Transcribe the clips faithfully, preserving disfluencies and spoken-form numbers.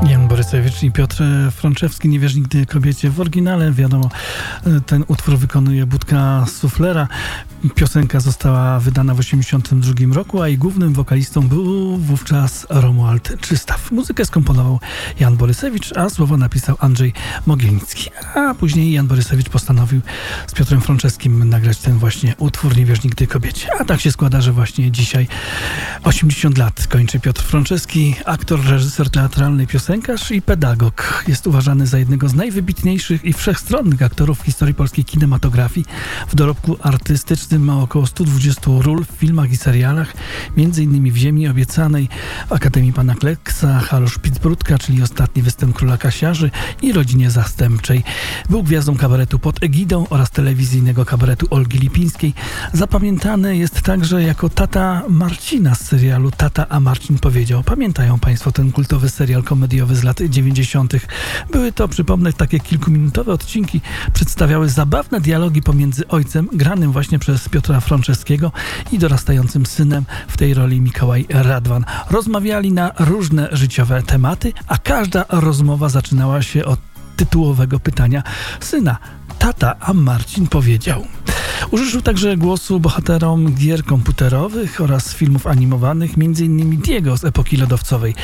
Jan Borysewicz i Piotr Frączewski, Nie wierz nigdy kobiecie. W oryginale, wiadomo, ten utwór wykonuje Budka Suflera. Piosenka została wydana w osiemdziesiątym drugim roku, a jej głównym wokalistą był wówczas Romuald Czystaw. Muzykę skomponował Jan Borysewicz, a słowo napisał Andrzej Mogielnicki. A później Jan Borysewicz postanowił z Piotrem Frączewskim nagrać ten właśnie utwór Nie wierz nigdy kobiecie. A tak się składa, że właśnie dzisiaj osiemdziesiąt lat kończy Piotr Frączewski, aktor, reżyser teatralny, piosenkarz i pedagog. Jest uważany za jednego z najwybitniejszych i wszechstronnych aktorów w historii polskiej kinematografii. W dorobku artystycznym ma około stu dwudziestu ról w filmach i serialach, między innymi w Ziemi Obiecanej, w Akademii Pana Kleksa, Halo Szpicbrudka, czyli ostatni występ Króla Kasiarzy i Rodzinie Zastępczej. Był gwiazdą kabaretu Pod egidą oraz telewizyjnego kabaretu Olgi Lipińskiej. Zapamiętany jest także jako tata Marcina z serialu Tata, a Marcin powiedział. Pamiętają Państwo ten kultowy serial komediowy z lat dziewięćdziesiątych. Były to, przypomnę, takie kilkuminutowe odcinki, przedstawiały zabawne dialogi pomiędzy ojcem, granym właśnie przez Piotra Frączewskiego, i dorastającym synem, w tej roli Mikołaj Radwan. Rozmawiali na różne życiowe tematy, a każda rozmowa zaczynała się od tytułowego pytania syna. Tata, a Marcin powiedział. Użyczył także głosu bohaterom gier komputerowych oraz filmów animowanych, między innymi Diego z epoki lodowcowej.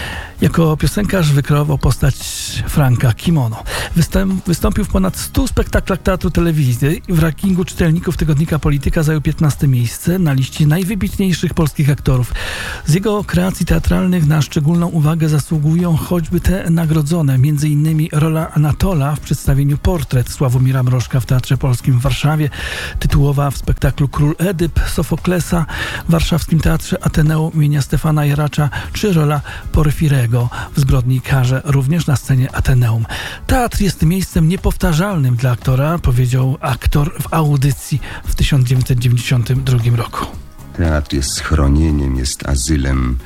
Jako piosenkarz wykreował postać Franka Kimono. Występ, wystąpił w ponad stu spektaklach teatru telewizji. W rankingu czytelników tygodnika Polityka zajął piętnaste miejsce na liście najwybitniejszych polskich aktorów. Z jego kreacji teatralnych na szczególną uwagę zasługują choćby te nagrodzone, między innymi rola Anatola w przedstawieniu Portret Sławomira Mrożka w Teatrze Polskim w Warszawie, tytułowa w spektaklu Król Edyp Sofoklesa w warszawskim Teatrze Ateneum imienia Stefana Jaracza, czy rola Porfirego w Zbrodni i karze, również na scenie Ateneum. Teatr jest miejscem niepowtarzalnym dla aktora, powiedział aktor w audycji w tysiąc dziewięćset dziewięćdziesiątym drugim roku. Teatr jest schronieniem, jest azylem,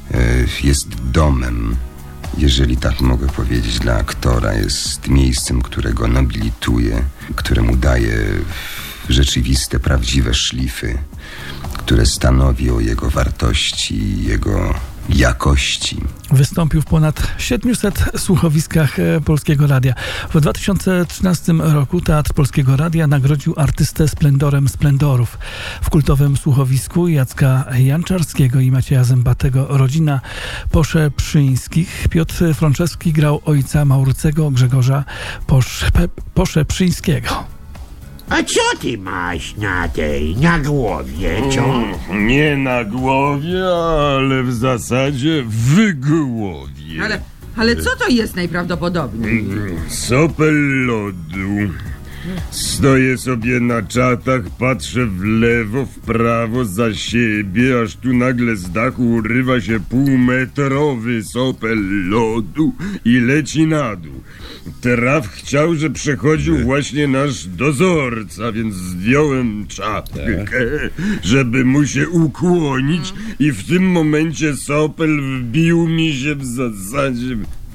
jest domem, jeżeli tak mogę powiedzieć, dla aktora. Jest miejscem, które go nobilituje, któremu daje rzeczywiste, prawdziwe szlify, które stanowi o jego wartości i jego jakości. Wystąpił w ponad siedmiuset słuchowiskach Polskiego Radia. W dwa tysiące trzynastym roku Teatr Polskiego Radia nagrodził artystę Splendorem Splendorów. W kultowym słuchowisku Jacka Janczarskiego i Macieja Zębatego Rodzina Poszeprzyńskich Piotr Frączewski grał ojca Maurycego Grzegorza Posze- Poszeprzyńskiego. A co ty masz na tej, na głowie, co? Mm, nie na głowie, ale w zasadzie w głowie. Ale, ale co to jest najprawdopodobniej? Sopel lodu. Stoję sobie na czatach, patrzę w lewo, w prawo, za siebie, aż tu nagle z dachu urywa się półmetrowy sopel lodu i leci na dół. Traf chciał, że przechodził właśnie nasz dozorca, więc zdjąłem czapkę, żeby mu się ukłonić, i w tym momencie sopel wbił mi się w zasadzie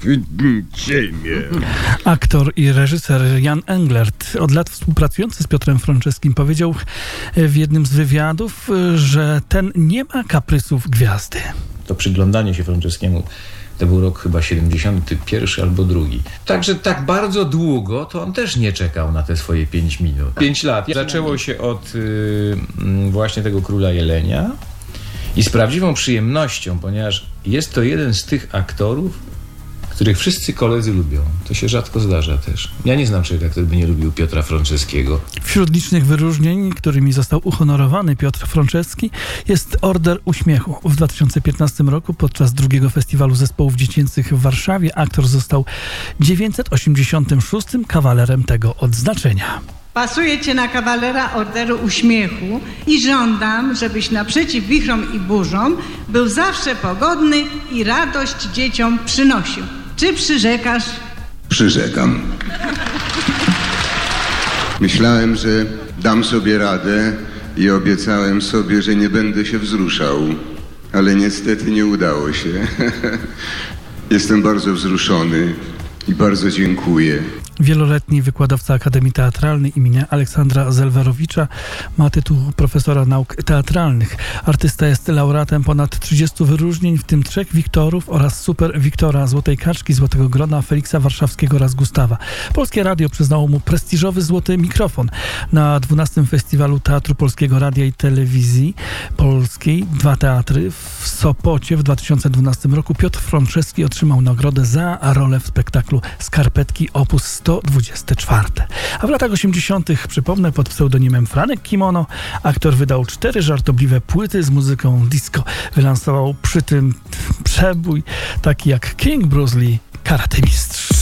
ciemię. Aktor i reżyser Jan Englert, od lat współpracujący z Piotrem Frączewskim, powiedział w jednym z wywiadów, że ten nie ma kaprysów gwiazdy. To przyglądanie się Frączewskiemu to był rok chyba siedemdziesiąty pierwszy albo drugi. Także tak bardzo długo to on też nie czekał na te swoje pięć minut. Pięć lat. Zaczęło się od y, właśnie tego Króla Jelenia i z prawdziwą przyjemnością, ponieważ jest to jeden z tych aktorów, których wszyscy koledzy lubią. To się rzadko zdarza też. Ja nie znam człowieka, który by nie lubił Piotra Frączewskiego. Wśród licznych wyróżnień, którymi został uhonorowany Piotr Frączewski, jest Order Uśmiechu. W dwa tysiące piętnastym roku podczas drugiego Festiwalu Zespołów Dziecięcych w Warszawie aktor został dziewięćset osiemdziesiątym szóstym kawalerem tego odznaczenia. Pasuję cię na kawalera Orderu Uśmiechu i żądam, żebyś naprzeciw wichrom i burzom był zawsze pogodny i radość dzieciom przynosił. Czy przyrzekasz? Przyrzekam. Myślałem, że dam sobie radę i obiecałem sobie, że nie będę się wzruszał, ale niestety nie udało się. Jestem bardzo wzruszony i bardzo dziękuję. wieloletni wykładowca Akademii Teatralnej imienia Aleksandra Zelwerowicza. Ma tytuł profesora nauk teatralnych. Artysta jest laureatem ponad trzydziestu wyróżnień, w tym trzech Wiktorów oraz Super Wiktora, Złotej Kaczki, Złotego Grona, Feliksa Warszawskiego oraz Gustawa. Polskie Radio przyznało mu prestiżowy Złoty Mikrofon. Na dwunastym Festiwalu Teatru Polskiego Radia i Telewizji Polskiej Dwa Teatry w Sopocie w dwa tysiące dwunastym roku Piotr Frączewski otrzymał nagrodę za rolę w spektaklu Skarpetki op. sto dwadzieścia cztery. A w latach osiemdziesiątych, przypomnę, pod pseudonimem Franek Kimono, aktor wydał cztery żartobliwe płyty z muzyką disco. Wylansował przy tym przebój taki jak King Bruce Lee, Karate Mistrz.